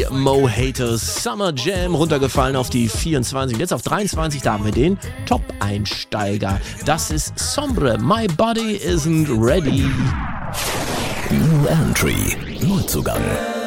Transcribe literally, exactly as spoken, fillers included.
Mo Haters Summer Jam runtergefallen auf die vierundzwanzig. Jetzt auf dreiundzwanzig, da haben wir den Top-Einsteiger. Das ist Sombre, My Body Isn't Ready. New Entry, Neuzugang.